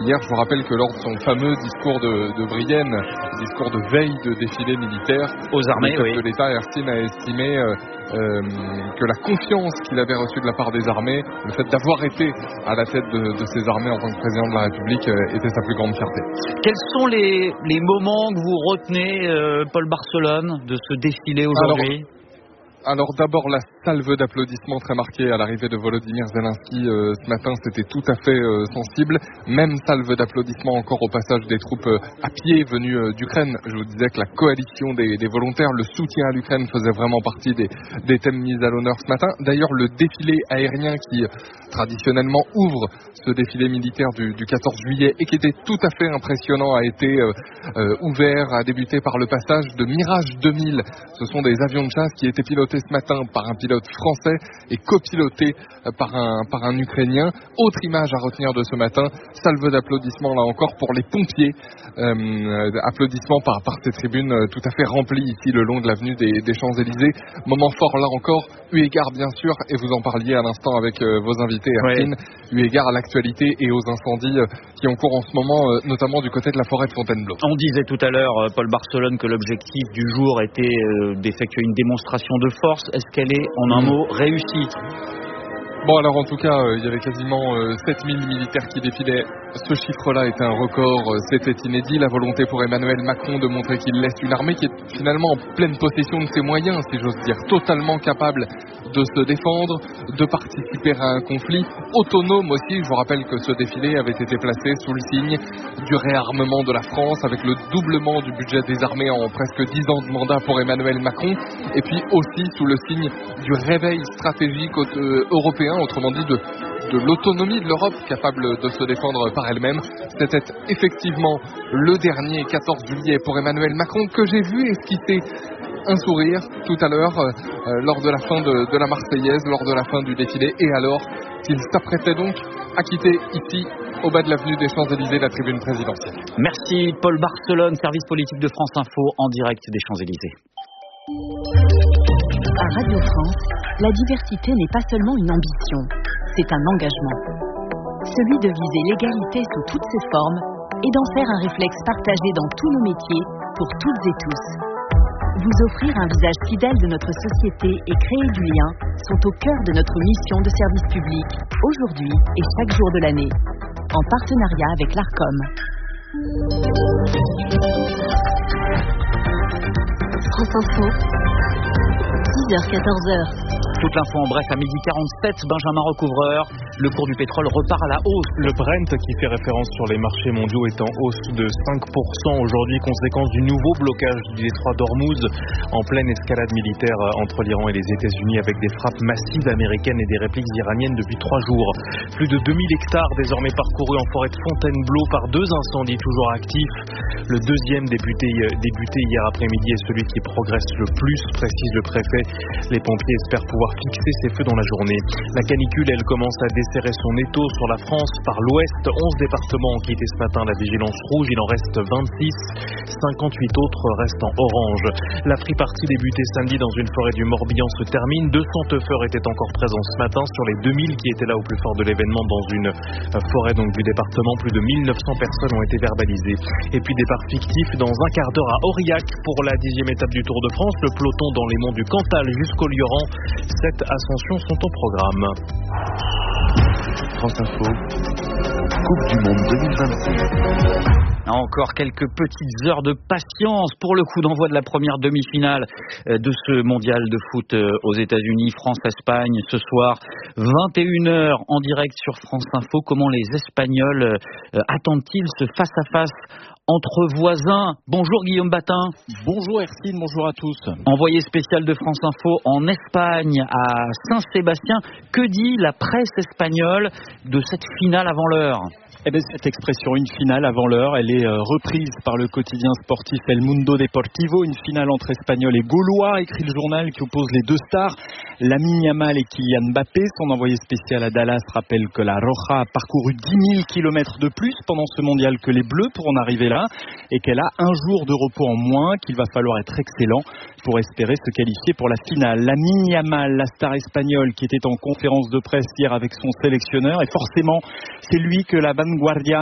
hier. Je vous rappelle que lors de son fameux discours de Brienne, discours de veille de défilé militaire, aux armées, le chef de l'État, Hersin, a estimé que la confiance qu'il avait reçue de la part des armées, le fait d'avoir été à la tête de ces armées en tant que président de la République, était sa plus grande fierté. Quels sont les moments que vous retenez, Paul Barcelone, de ce défilé aujourd'hui ? Alors d'abord la salve d'applaudissements très marquée à l'arrivée de Volodymyr Zelensky ce matin, c'était tout à fait sensible. Même salve d'applaudissements encore au passage des troupes à pied venues d'Ukraine. Je vous disais que la coalition des volontaires, le soutien à l'Ukraine faisait vraiment partie des thèmes mis à l'honneur ce matin. D'ailleurs le défilé aérien qui traditionnellement ouvre ce défilé militaire du 14 juillet et qui était tout à fait impressionnant a été ouvert, a débuté par le passage de Mirage 2000. Ce sont des avions de chasse qui étaient pilotés ce matin par un pilote français et copiloté par un Ukrainien. Autre image à retenir de ce matin, salve d'applaudissements là encore pour les pompiers. Applaudissements par ces tribunes tout à fait remplies ici le long de l'avenue des Champs-Élysées. Moment fort là encore, eu égard bien sûr, et vous en parliez à l'instant avec vos invités, Erkin, eu égard à l'actualité et aux incendies qui ont cours en ce moment, notamment du côté de la forêt de Fontainebleau. On disait tout à l'heure, Paul Barcelone, que l'objectif du jour était d'effectuer une démonstration de force. Est-ce qu'elle est, en un mot, réussie ? Bon, alors en tout cas, il y avait quasiment 7000 militaires qui défilaient. Ce chiffre-là était un record, c'était inédit. La volonté pour Emmanuel Macron de montrer qu'il laisse une armée qui est finalement en pleine possession de ses moyens, si j'ose dire, totalement capable de se défendre, de participer à un conflit, autonome aussi. Je vous rappelle que ce défilé avait été placé sous le signe du réarmement de la France, avec le doublement du budget des armées en presque 10 ans de mandat pour Emmanuel Macron, et puis aussi sous le signe du réveil stratégique européen, autrement dit de l'autonomie de l'Europe capable de se défendre par elle-même. C'était effectivement le dernier 14 juillet pour Emmanuel Macron que j'ai vu esquisser un sourire tout à l'heure lors de la fin de la Marseillaise, lors de la fin du défilé, et alors qu'il s'apprêtait donc à quitter ici au bas de l'avenue des Champs-Élysées la tribune présidentielle. Merci Paul Barcelone, service politique de France Info en direct des Champs-Élysées. À Radio France, la diversité n'est pas seulement une ambition, c'est un engagement. Celui de viser l'égalité sous toutes ses formes et d'en faire un réflexe partagé dans tous nos métiers, pour toutes et tous. Vous offrir un visage fidèle de notre société et créer du lien sont au cœur de notre mission de service public, aujourd'hui et chaque jour de l'année, en partenariat avec l'ARCOM. France Info, 10h-14h. Toute l'info en bref à 12h47, Benjamin Recouvreur. Le cours du pétrole repart à la hausse. Le Brent, qui fait référence sur les marchés mondiaux, est en hausse de 5% aujourd'hui, conséquence du nouveau blocage du détroit d'Ormuz, en pleine escalade militaire entre l'Iran et les États-Unis, avec des frappes massives américaines et des répliques iraniennes depuis 3 jours. Plus de 2000 hectares désormais parcourus en forêt de Fontainebleau par 2 incendies toujours actifs. Le deuxième débuté hier après-midi est celui qui progresse le plus, précise le préfet. Les pompiers espèrent pouvoir fixer ces feux dans la journée. La canicule, elle commence à desserrer son étau sur la France par l'ouest. 11 départements ont quitté ce matin la vigilance rouge. Il en reste 26. 58 autres restent en orange. La free party débutée samedi dans une forêt du Morbihan se termine. 200 teufeurs étaient encore présents ce matin sur les 2000 qui étaient là au plus fort de l'événement dans une forêt donc du département. Plus de 1900 personnes ont été verbalisées. Et puis départ fictif dans un quart d'heure à Aurillac pour la 10e étape du Tour de France. Le peloton dans les monts du Cantal jusqu'au Lioran. 7 ascensions sont au programme. France Info, Coupe du Monde 2026. Encore quelques petites heures de patience pour le coup d'envoi de la première demi-finale de ce mondial de foot aux États-Unis, France-Espagne, ce soir, 21h en direct sur France Info. Comment les Espagnols attendent-ils ce face-à-face entre voisins? Bonjour Guillaume Batin. Bonjour Ercine, bonjour à tous. Envoyé spécial de France Info en Espagne, à Saint-Sébastien. Que dit la presse espagnole de cette finale avant l'heure? Eh bien, cette expression, une finale avant l'heure, elle est reprise par le quotidien sportif El Mundo Deportivo. Une finale entre Espagnols et Gaulois, écrit le journal qui oppose les deux stars, Lamine Yamal et Kylian Mbappé. Son envoyé spécial à Dallas rappelle que la Roja a parcouru 10 000 kilomètres de plus pendant ce mondial que les Bleus pour en arriver là, et qu'elle a un jour de repos en moins, qu'il va falloir être excellent pour espérer se qualifier pour la finale. Lamine Yamal, la star espagnole qui était en conférence de presse hier avec son sélectionneur, et forcément, c'est lui que la Vanguardia